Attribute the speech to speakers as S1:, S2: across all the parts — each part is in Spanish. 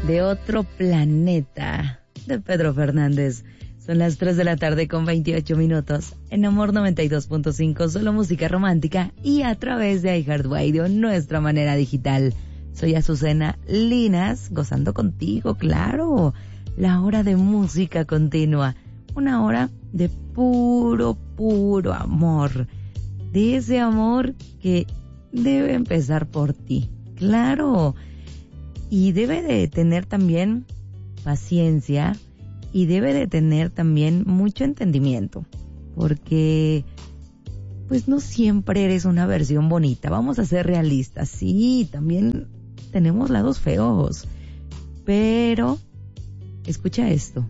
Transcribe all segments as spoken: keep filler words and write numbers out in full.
S1: de otro planeta, de Pedro Fernández. Son las tres de la tarde con veintiocho minutos en Amor noventa y dos punto cinco, solo música romántica y a través de iHeartRadio, nuestra manera digital. Soy Azucena Linas, gozando contigo, claro, la hora de música continua, una hora de puro, puro amor, de ese amor que debe empezar por ti, claro, y debe de tener también paciencia y debe de tener también mucho entendimiento, porque pues no siempre eres una versión bonita, vamos a ser realistas, sí, también tenemos lados feos, pero escucha esto,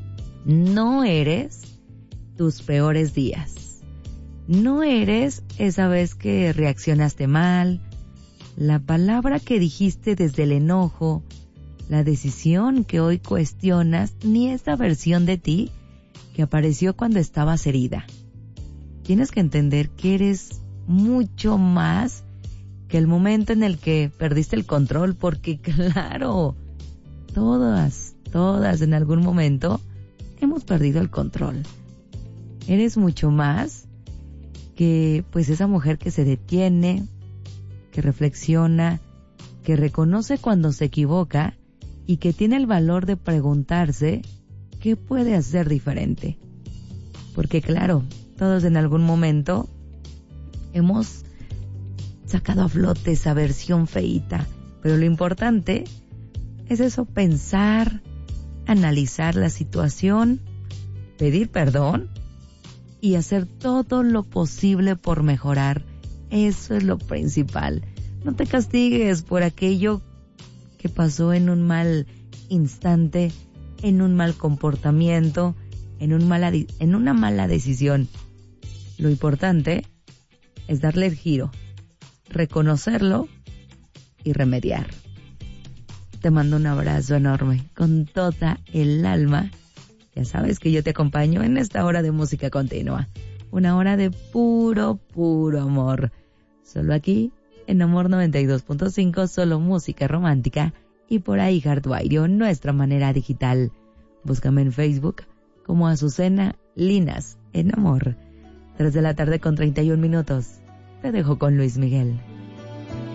S1: no eres tus peores días, no eres esa vez que reaccionaste mal, la palabra que dijiste desde el enojo, la decisión que hoy cuestionas, ni esa versión de ti que apareció cuando estabas herida. Tienes que entender que eres mucho más que el momento en el que perdiste el control, porque claro, todas, todas en algún momento hemos perdido el control. Eres mucho más que pues esa mujer que se detiene, que reflexiona, que reconoce cuando se equivoca y que tiene el valor de preguntarse qué puede hacer diferente. Porque claro, todos en algún momento hemos sacado a flote esa versión feíta, pero lo importante es eso, pensar, analizar la situación, pedir perdón y hacer todo lo posible por mejorar. Eso es lo principal. No te castigues por aquello que pasó en un mal instante, en un mal comportamiento, en, un mala, en una mala decisión. Lo importante es darle el giro, reconocerlo y remediar. Te mando un abrazo enorme, con toda el alma. Ya sabes que yo te acompaño en esta hora de música continua. Una hora de puro, puro amor. Solo aquí, en Amor noventa y dos punto cinco, solo música romántica y por ahí iHeartRadio, nuestra manera digital. Búscame en Facebook como Azucena Linas en Amor. tres de la tarde con treinta y un minutos. Te dejo con Luis Miguel.